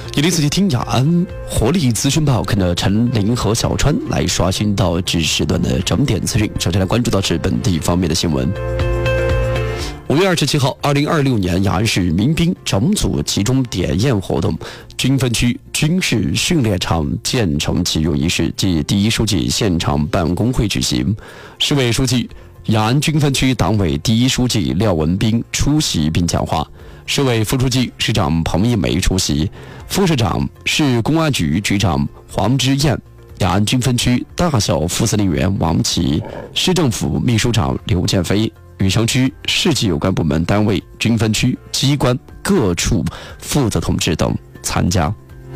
一零四七听雅安活力资讯报，跟着陈琳和小川来刷新到这时段的整点资讯。首先来关注到是本地方面的新闻。5月27号，2026年雅安市民兵整组集中点验活动军分区军事训练场建成启用仪式暨第一书记现场办公会举行，市委书记、雅安军分区党委第一书记廖文斌出席并讲话，市委副书记、市长彭一梅出席，副市长、市公安局局长黄之燕、雅安军分区大小副司令员王琦、市政府秘书长刘建飞、禹城区市级有关部门单位、军分区机关各处负责同志等参加。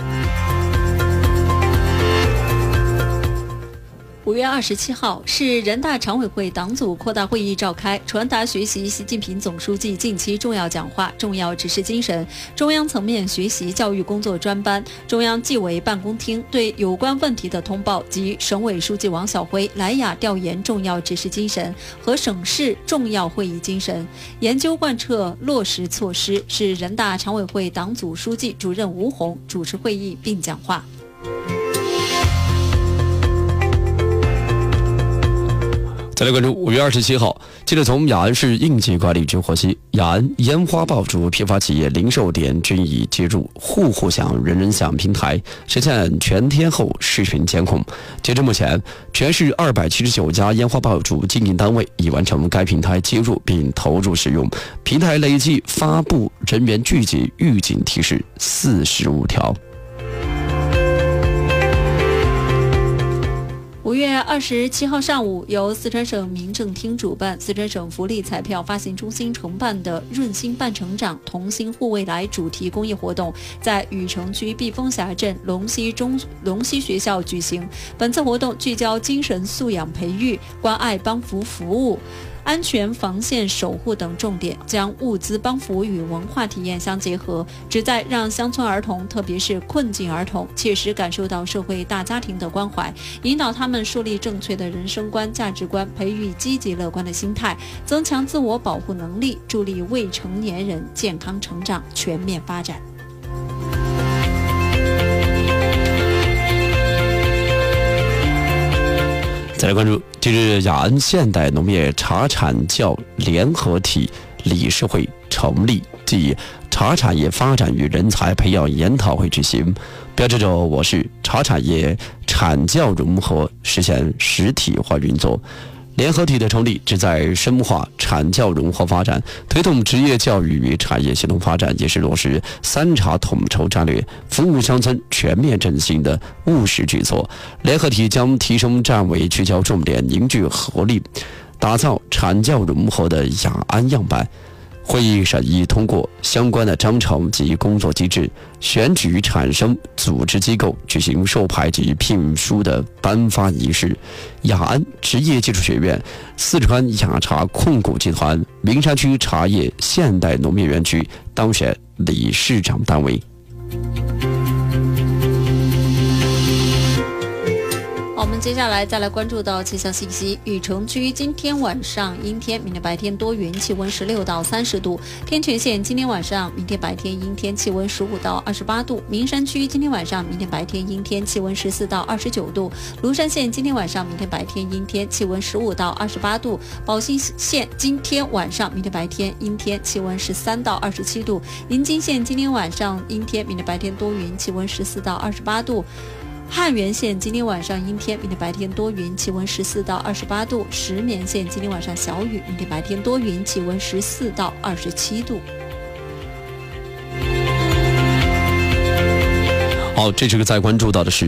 5月27号，市人大常委会党组扩大会议召开，传达学习习近平总书记近期重要讲话、重要指示精神。中央层面学习教育工作专班、中央纪委办公厅对有关问题的通报及省委书记王晓辉莱雅调研重要指示精神和省市重要会议精神，研究贯彻落实措施。市人大常委会党组书记、主任吴红主持会议并讲话。 再来关注5月27号，记者从雅安市应急管理局获悉，雅安烟花爆竹批发企业零售点均已接入户户响、人人响平台，实现全天候视频监控。截至目前，全市279家烟花爆竹经营单位已完成该平台接入并投入使用，平台累计发布人员聚集预警提示45条。 5月27号上午，由四川省民政厅主办、四川省福利彩票发行中心承办的“润心伴成长，同心护未来”主题公益活动在禹城区碧峰峡镇龙溪学校举行。本次活动聚焦精神素养培育、关爱帮扶服务、安全防线守护等重点，将物资帮扶与文化体验相结合，旨在让乡村儿童，特别是困境儿童，切实感受到社会大家庭的关怀，引导他们树立正确的人生观、价值观，培育积极乐观的心态，增强自我保护能力，助力未成年人健康成长、全面发展。 再来关注，近日雅安现代农业茶产教联合体理事会成立暨茶产业发展与人才培养研讨会举行，标志着我市茶产业产教融合实现实体化运作。联合体的成立旨在深化产教融合发展，推动职业教育与产业协同发展，也是落实3茶统筹战略、服务乡村全面振兴的务实举措。联合体将提升战略聚焦重点，凝聚合力，打造产教融合的雅安样板。会议审议通过相关的章程及工作机制，选举产生组织机构，举行授牌及聘书的颁发仪式。雅安职业技术学院、四川雅茶控股集团名山区茶叶现代农业园区当选理事长单位。 我们接下来再来关注到气象信息。禹城区今天晚上阴天，明天白天多云，气温16到30度。天全县今天晚上、明天白天阴天，气温15到28度。名山区今天晚上、明天白天阴天，气温14到29度。庐山县今天晚上、明天白天阴天，气温15到28度。宝兴县今天晚上、明天白天阴天，气温13到27度。临津县今天晚上阴天，明天白天多云，气温14到28度。汉源县今天晚上阴天，明天白天多云，气温14到28度。石棉县今天晚上小雨，明天白天多云，气温14到27度。 好，这是个在关注到的是